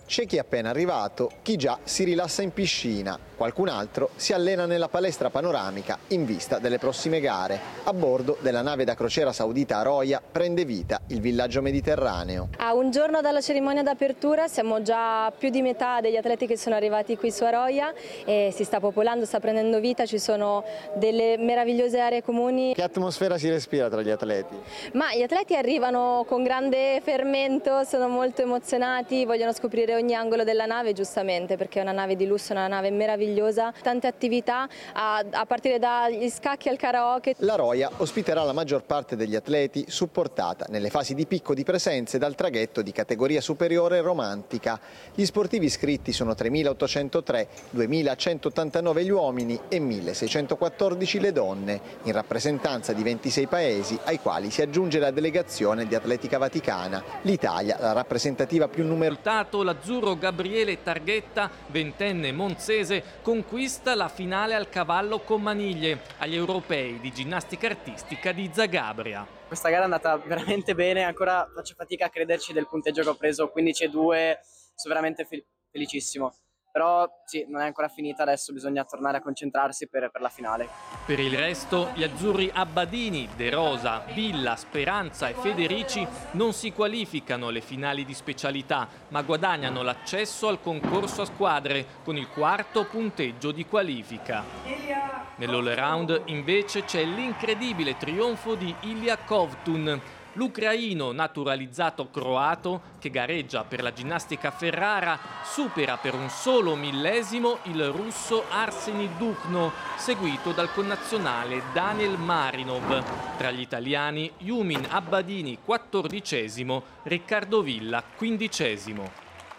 C'è chi è appena arrivato, chi già si rilassa in piscina, qualcun altro si allena nella palestra panoramica in vista delle prossime gare. A bordo della nave da crociera saudita Roya prende vita il villaggio mediterraneo. A un giorno dalla cerimonia d'apertura siamo già più di metà degli atleti che sono arrivati qui su Roya e si sta popolando, sta prendendo vita, ci sono delle meravigliose aree comuni. Che atmosfera si respira tra gli atleti? Ma gli atleti arrivano con grande fermento, sono molto emozionati, vogliono scoprire ogni angolo della nave, giustamente, perché è una nave di lusso, una nave meravigliosa, tante attività a partire dagli scacchi al karaoke. La Roya ospiterà la maggior parte degli atleti, supportata nelle fasi di picco di presenze dal traghetto di categoria superiore romantica. Gli sportivi iscritti sono 3.803, 2.189 gli uomini e 1.614 le donne, in rappresentanza di 26 paesi ai quali si aggiunge la delegazione di Atletica Vaticana. L'Italia, la rappresentativa più numerosa. L'azzurro Gabriele Targhetta, ventenne monzese, conquista la finale al cavallo con maniglie agli europei di ginnastica artistica di Zagabria. Questa gara è andata veramente bene, ancora faccio fatica a crederci del punteggio che ho preso, 15-2, sono veramente felicissimo. Però sì, non è ancora finita, adesso bisogna tornare a concentrarsi per la finale. Per il resto, gli azzurri Abbadini, De Rosa, Villa, Speranza e Federici non si qualificano alle finali di specialità, ma guadagnano l'accesso al concorso a squadre con il quarto punteggio di qualifica. Nell'all round invece c'è l'incredibile trionfo di Ilya Kovtun, l'ucraino naturalizzato croato che gareggia per la ginnastica Ferrara supera per un solo millesimo il russo Arseny Dukhno, seguito dal connazionale Daniel Marinov. Tra gli italiani Yumin Abbadini 14°, Riccardo Villa 15°.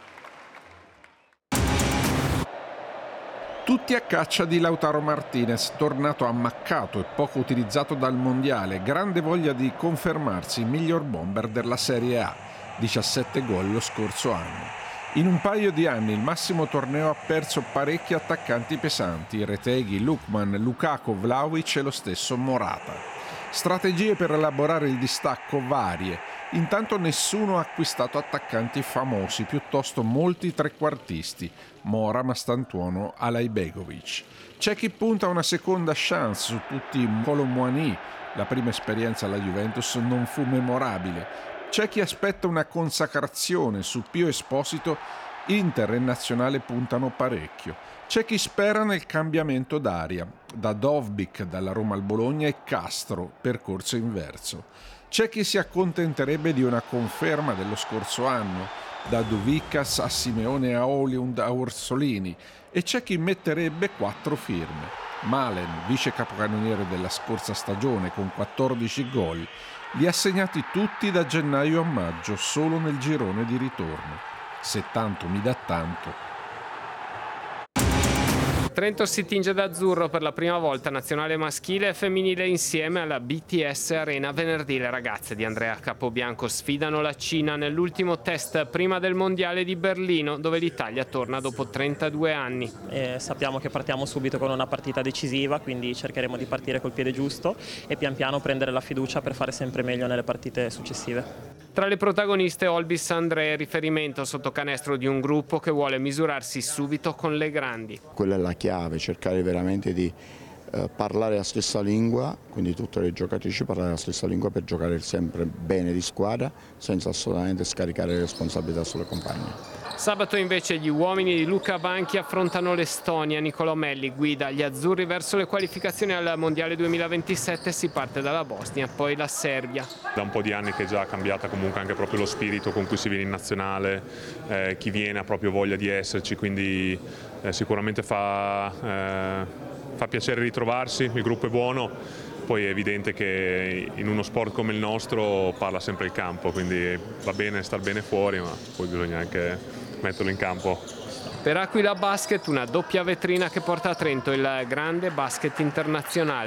Tutti a caccia di Lautaro Martinez, tornato ammaccato e poco utilizzato dal mondiale, grande voglia di confermarsi miglior bomber della Serie A, 17 gol lo scorso anno. In un paio di anni il massimo torneo ha perso parecchi attaccanti pesanti, Retegui, Lukman, Lukaku, Vlahovic e lo stesso Morata. Strategie per elaborare il distacco varie. Intanto nessuno ha acquistato attaccanti famosi, piuttosto molti trequartisti, Mora, Mastantuono, Alaibegovic. C'è chi punta a una seconda chance su tutti Kolo Muani, la prima esperienza alla Juventus non fu memorabile. C'è chi aspetta una consacrazione su Pio Esposito, Inter e Nazionale puntano parecchio. C'è chi spera nel cambiamento d'aria, da Dovbyk dalla Roma al Bologna e Castro, percorso inverso. C'è chi si accontenterebbe di una conferma dello scorso anno, da Duvicas a Simeone a Oliund a Orsolini, e c'è chi metterebbe 4 firme. Malen, vice capocannoniere della scorsa stagione con 14 gol, li ha segnati tutti da gennaio a maggio solo nel girone di ritorno. Se tanto mi dà tanto. Trento si tinge d'azzurro per la prima volta, nazionale maschile e femminile insieme alla BTS Arena. Venerdì le ragazze di Andrea Capobianco sfidano la Cina nell'ultimo test prima del mondiale di Berlino, dove l'Italia torna dopo 32 anni. Sappiamo che partiamo subito con una partita decisiva, quindi cercheremo di partire col piede giusto e pian piano prendere la fiducia per fare sempre meglio nelle partite successive. Tra le protagoniste Olbis André, riferimento sotto canestro di un gruppo che vuole misurarsi subito con le grandi. Quella è la chiave, cercare veramente di parlare la stessa lingua, quindi tutte le giocatrici parlare la stessa lingua per giocare sempre bene di squadra senza assolutamente scaricare le responsabilità sulle compagne. Sabato invece gli uomini di Luca Banchi affrontano l'Estonia. Nicolò Melli guida gli azzurri verso le qualificazioni al Mondiale 2027, si parte dalla Bosnia, poi la Serbia. Da un po' di anni che è già cambiata comunque anche proprio lo spirito con cui si viene in nazionale, chi viene ha proprio voglia di esserci, quindi sicuramente fa piacere ritrovarsi, il gruppo è buono, poi è evidente che in uno sport come il nostro parla sempre il campo, quindi va bene star bene fuori, ma poi bisogna anche metterlo in campo. Per Aquila Basket una doppia vetrina che porta a Trento il grande basket internazionale.